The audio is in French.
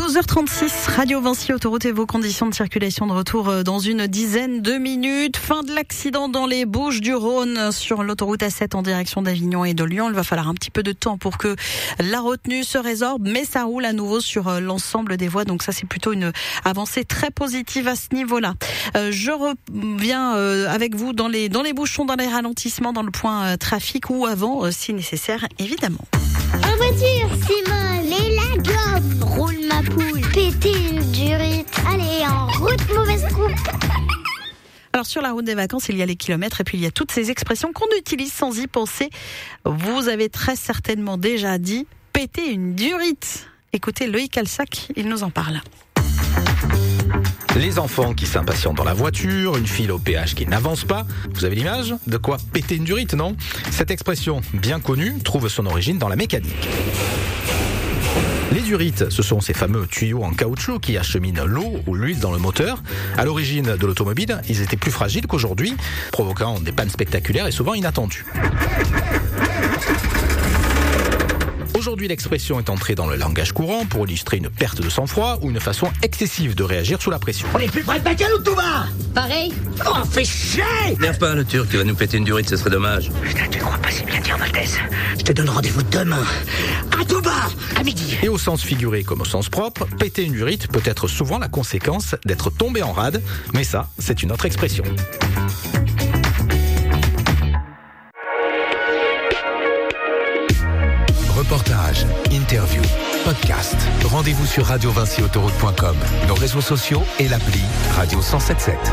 11h36, Radio Vinci Autoroute et vos conditions de circulation de retour dans une dizaine de minutes. Fin de l'accident dans les Bouches-du-Rhône sur l'autoroute A7 en direction d'Avignon et de Lyon. Il va falloir un petit peu de temps pour que la retenue se résorbe, mais ça roule à nouveau sur l'ensemble des voies. Donc ça, c'est plutôt une avancée très positive à ce niveau-là. Je reviens avec vous dans les bouchons, dans les ralentissements, dans le point trafic ou avant, si nécessaire, évidemment. En voiture, Simone, et la gomme, roule ma poule, péter une durite, allez en route, mauvaise coupe. Alors sur la route des vacances, il y a les kilomètres et puis il y a toutes ces expressions qu'on utilise sans y penser. Vous avez très certainement déjà dit péter une durite. Écoutez Loïc Alsac, il nous en parle. Les enfants qui s'impatientent dans la voiture, une file au péage qui n'avance pas. Vous avez l'image de quoi péter une durite, non ? Cette expression bien connue trouve son origine dans la mécanique. Les durites, ce sont ces fameux tuyaux en caoutchouc qui acheminent l'eau ou l'huile dans le moteur. À l'origine de l'automobile, ils étaient plus fragiles qu'aujourd'hui, provoquant des pannes spectaculaires et souvent inattendues. Aujourd'hui, l'expression est entrée dans le langage courant pour illustrer une perte de sang-froid ou une façon excessive de réagir sous la pression. On est plus près de Bacalou ou de tout bas ? Pareil. Oh, fais chier ! Nerve pas le Turc, tu vas nous péter une durite, ce serait dommage. Putain, tu crois pas si bien dire, Maltese ? Je te donne rendez-vous demain, à tout bas, à midi. Et au sens figuré comme au sens propre, péter une durite peut être souvent la conséquence d'être tombé en rade, mais ça, c'est une autre expression. Reportages, interviews, podcasts. Rendez-vous sur radiovinciautoroute.com, nos réseaux sociaux et l'appli Radio 107.7.